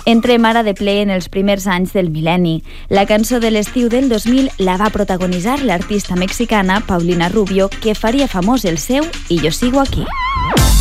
Entrem ara de ple en els primers anys del mil·lenni. La cançó de l'estiu del 2000 la va protagonitzar l'artista mexicana Paulina Rubio, que faria famós el seu I yo sigo aquí.